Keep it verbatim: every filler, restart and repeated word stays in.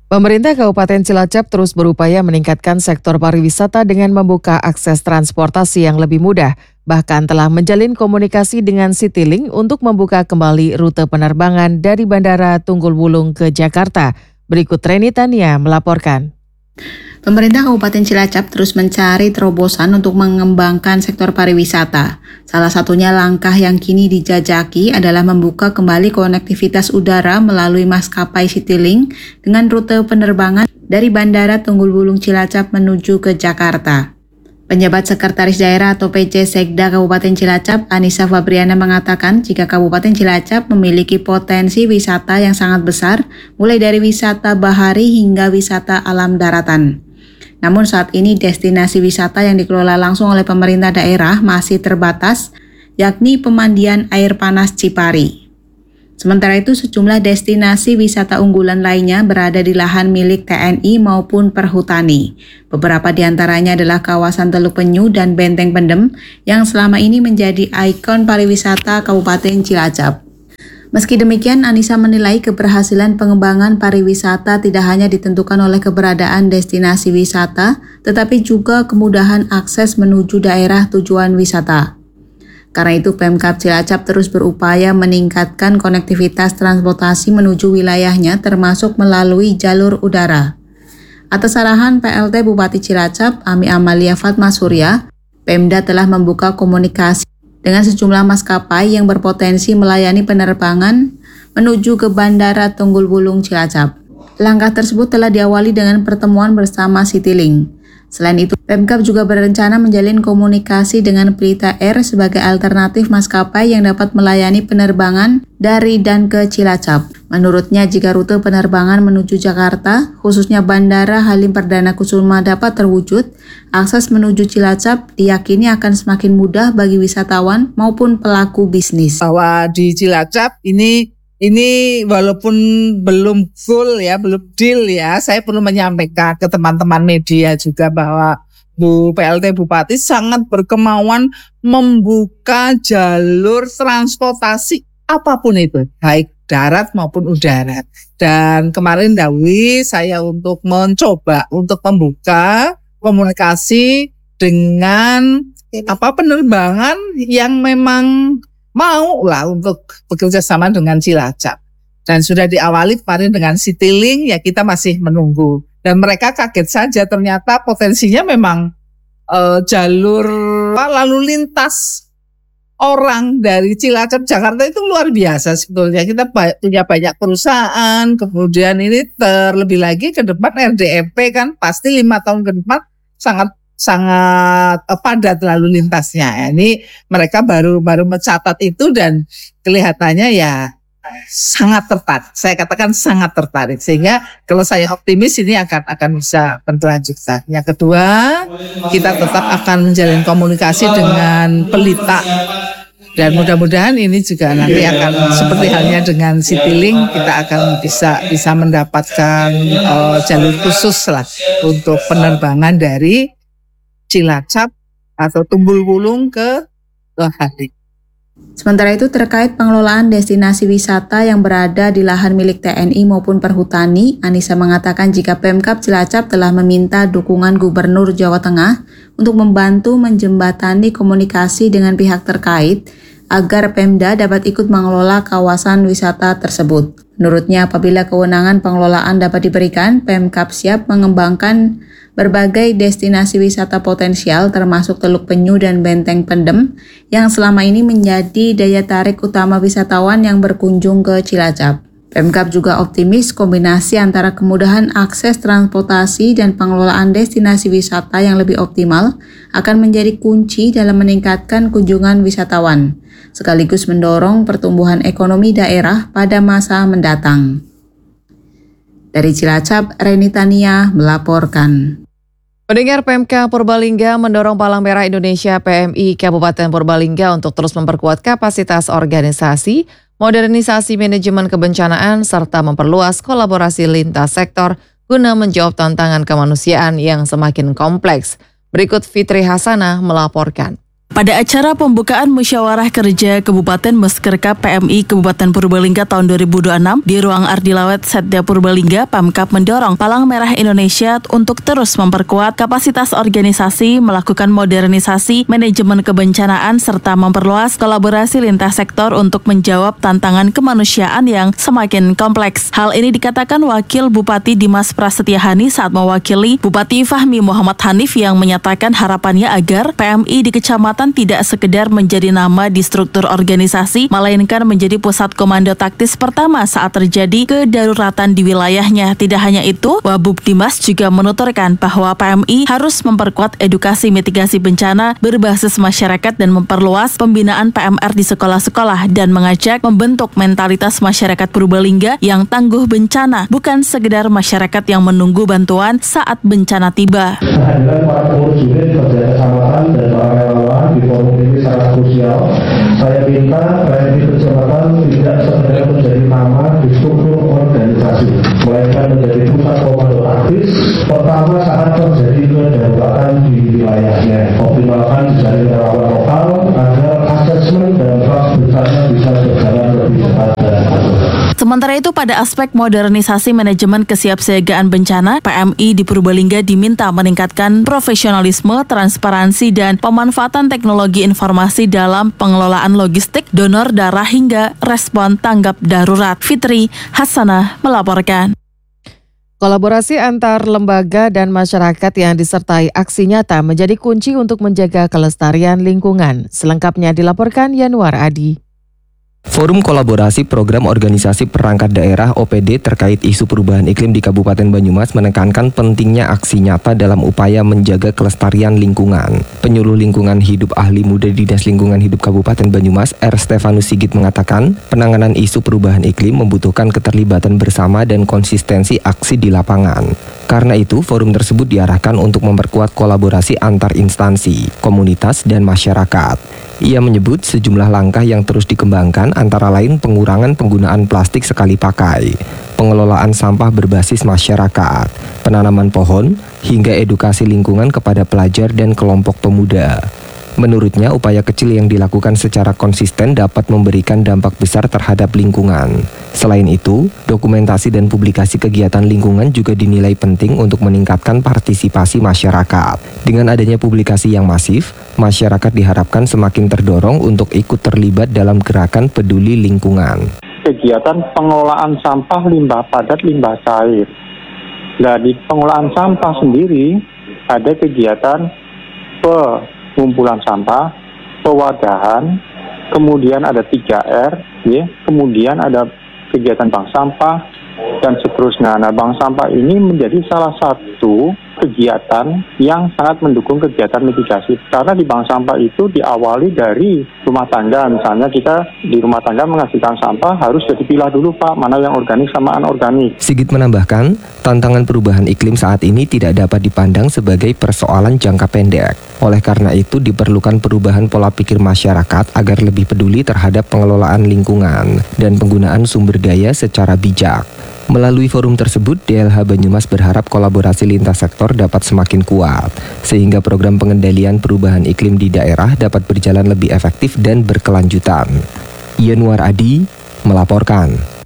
Pemerintah Kabupaten Cilacap terus berupaya meningkatkan sektor pariwisata dengan membuka akses transportasi yang lebih mudah. Bahkan telah menjalin komunikasi dengan Citylink untuk membuka kembali rute penerbangan dari Bandara Tunggul Wulung ke Jakarta. Berikut Reni Tania melaporkan. Pemerintah Kabupaten Cilacap terus mencari terobosan untuk mengembangkan sektor pariwisata. Salah satunya langkah yang kini dijajaki adalah membuka kembali konektivitas udara melalui maskapai Citylink dengan rute penerbangan dari Bandara Tunggul Wulung Cilacap menuju ke Jakarta. Penjabat Sekretaris Daerah atau P C Sekda Kabupaten Cilacap, Anissa Fabriana mengatakan jika Kabupaten Cilacap memiliki potensi wisata yang sangat besar, mulai dari wisata bahari hingga wisata alam daratan. Namun saat ini destinasi wisata yang dikelola langsung oleh pemerintah daerah masih terbatas, yakni pemandian air panas Cipari. Sementara itu sejumlah destinasi wisata unggulan lainnya berada di lahan milik T N I maupun Perhutani. Beberapa di antaranya adalah kawasan Teluk Penyu dan Benteng Pendem yang selama ini menjadi ikon pariwisata Kabupaten Cilacap. Meski demikian, Anissa menilai keberhasilan pengembangan pariwisata tidak hanya ditentukan oleh keberadaan destinasi wisata, tetapi juga kemudahan akses menuju daerah tujuan wisata. Karena itu, Pemkab Cilacap terus berupaya meningkatkan konektivitas transportasi menuju wilayahnya termasuk melalui jalur udara. Atas arahan P L T Bupati Cilacap, Ami Amalia Fatma Surya, Pemda telah membuka komunikasi dengan sejumlah maskapai yang berpotensi melayani penerbangan menuju ke Bandara Tunggul Wulung Cilacap. Langkah tersebut telah diawali dengan pertemuan bersama Citylink. Selain itu, Pemkab juga berencana menjalin komunikasi dengan Pelita Air sebagai alternatif maskapai yang dapat melayani penerbangan dari dan ke Cilacap. Menurutnya, jika rute penerbangan menuju Jakarta, khususnya Bandara Halim Perdana Kusuma dapat terwujud, akses menuju Cilacap diyakini akan semakin mudah bagi wisatawan maupun pelaku bisnis. Bahwa di Cilacap ini Ini walaupun belum full ya, belum deal ya, saya perlu menyampaikan ke teman-teman media juga bahwa Bu P L T Bupati sangat berkemauan membuka jalur transportasi apapun itu, baik darat maupun udara. Dan kemarin Dawi saya untuk mencoba untuk membuka komunikasi dengan apa penerbangan yang memang mau lah untuk bekerja sama dengan Cilacap. Dan sudah diawali kemarin dengan Citylink, ya kita masih menunggu. Dan mereka kaget saja ternyata potensinya memang uh, jalur lalu lintas orang dari Cilacap Jakarta itu luar biasa sebetulnya. Kita punya banyak perusahaan, kemudian ini terlebih lagi ke depan R D M P kan pasti lima tahun ke depan sangat sangat padat lalu lintasnya. Ini mereka baru baru mencatat itu dan kelihatannya ya sangat tertarik. Saya katakan sangat tertarik sehingga kalau saya optimis ini akan akan bisa berlanjut. Yang kedua, kita tetap akan menjalin komunikasi dengan Pelita dan mudah-mudahan ini juga nanti akan seperti halnya dengan Citylink kita akan bisa bisa mendapatkan uh, jalur khusus lah untuk penerbangan dari Cilacap atau Tunggul Wulung ke Lahari. Sementara itu terkait pengelolaan destinasi wisata yang berada di lahan milik T N I maupun Perhutani, Anissa mengatakan jika Pemkab Cilacap telah meminta dukungan Gubernur Jawa Tengah untuk membantu menjembatani komunikasi dengan pihak terkait agar Pemda dapat ikut mengelola kawasan wisata tersebut. Menurutnya apabila kewenangan pengelolaan dapat diberikan, Pemkab siap mengembangkan berbagai destinasi wisata potensial termasuk Teluk Penyu dan Benteng Pendem yang selama ini menjadi daya tarik utama wisatawan yang berkunjung ke Cilacap. Pemkab juga optimis kombinasi antara kemudahan akses transportasi dan pengelolaan destinasi wisata yang lebih optimal akan menjadi kunci dalam meningkatkan kunjungan wisatawan, sekaligus mendorong pertumbuhan ekonomi daerah pada masa mendatang. Dari Cilacap, Reni Tania melaporkan. Pendengar, P M K Purbalingga mendorong Palang Merah Indonesia P M I Kabupaten Purbalingga untuk terus memperkuat kapasitas organisasi, modernisasi manajemen kebencanaan, serta memperluas kolaborasi lintas sektor guna menjawab tantangan kemanusiaan yang semakin kompleks. Berikut Fitri Hasanah melaporkan. Pada acara pembukaan Musyawarah Kerja Kabupaten Muskerkap P M I Kabupaten Purbalingga tahun dua ribu dua puluh enam di Ruang Ardilawet Setda Purbalingga, Pemkab mendorong Palang Merah Indonesia untuk terus memperkuat kapasitas organisasi, melakukan modernisasi manajemen kebencanaan, serta memperluas kolaborasi lintas sektor untuk menjawab tantangan kemanusiaan yang semakin kompleks. Hal ini dikatakan Wakil Bupati Dimas Prasetyahani saat mewakili Bupati Fahmi Muhammad Hanif yang menyatakan harapannya agar P M I di kecamatan tidak sekedar menjadi nama di struktur organisasi, melainkan menjadi pusat komando taktis pertama saat terjadi kedaruratan di wilayahnya. Tidak hanya itu, Wabub Dimas juga menuturkan bahwa P M I harus memperkuat edukasi mitigasi bencana berbasis masyarakat dan memperluas pembinaan P M R di sekolah-sekolah dan mengajak membentuk mentalitas masyarakat Purbalingga yang tangguh bencana, bukan sekedar masyarakat yang menunggu bantuan saat bencana tiba. Kehadiran para pengurus unit kerja kecamatan dan para relawan di forum ini sangat krusial. Saya minta P M I kecamatan tidak sekedar menjadi nama di struktur organisasi, melainkan menjadi pusat komando taktis pertama saat terjadi kedaruratan di wilayahnya. Optimalkan dari relawan lokal agar asesmen dan ras besarnya bisa berjalan lebih cepat dan akurat. Sementara itu, pada aspek modernisasi manajemen kesiapsiagaan bencana, P M I di Purbalingga diminta meningkatkan profesionalisme, transparansi, dan pemanfaatan teknologi informasi dalam pengelolaan logistik, donor darah hingga respon tanggap darurat. Fitri Hasanah melaporkan. Kolaborasi antar lembaga dan masyarakat yang disertai aksi nyata menjadi kunci untuk menjaga kelestarian lingkungan. Selengkapnya dilaporkan Yanuar Adi. Forum Kolaborasi Program Organisasi Perangkat Daerah O P D terkait isu perubahan iklim di Kabupaten Banyumas menekankan pentingnya aksi nyata dalam upaya menjaga kelestarian lingkungan. Penyuluh Lingkungan Hidup Ahli Muda Dinas Lingkungan Hidup Kabupaten Banyumas, R. Stefanus Sigit mengatakan, penanganan isu perubahan iklim membutuhkan keterlibatan bersama dan konsistensi aksi di lapangan. Karena itu, forum tersebut diarahkan untuk memperkuat kolaborasi antar instansi, komunitas, dan masyarakat. Ia menyebut sejumlah langkah yang terus dikembangkan antara lain pengurangan penggunaan plastik sekali pakai, pengelolaan sampah berbasis masyarakat, penanaman pohon, hingga edukasi lingkungan kepada pelajar dan kelompok pemuda. Menurutnya, upaya kecil yang dilakukan secara konsisten dapat memberikan dampak besar terhadap lingkungan. Selain itu, dokumentasi dan publikasi kegiatan lingkungan juga dinilai penting untuk meningkatkan partisipasi masyarakat. Dengan adanya publikasi yang masif, masyarakat diharapkan semakin terdorong untuk ikut terlibat dalam gerakan peduli lingkungan. Kegiatan pengelolaan sampah limbah padat limbah cair. Nah, di pengelolaan sampah sendiri ada kegiatan pengumpulan sampah, pewadahan, kemudian ada tiga R, ya, kemudian ada kegiatan bank sampah, dan seterusnya. Nah, bank sampah ini menjadi salah satu kegiatan yang sangat mendukung kegiatan mitigasi. Karena di bank sampah itu diawali dari rumah tangga. Misalnya kita di rumah tangga menghasilkan sampah harus dipilah dulu, Pak, mana yang organik sama anorganik. Sigit menambahkan, tantangan perubahan iklim saat ini tidak dapat dipandang sebagai persoalan jangka pendek. Oleh karena itu diperlukan perubahan pola pikir masyarakat agar lebih peduli terhadap pengelolaan lingkungan dan penggunaan sumber daya secara bijak. Melalui forum tersebut, D L H Banyumas berharap kolaborasi lintas sektor dapat semakin kuat, sehingga program pengendalian perubahan iklim di daerah dapat berjalan lebih efektif dan berkelanjutan. Yanuar Adi melaporkan.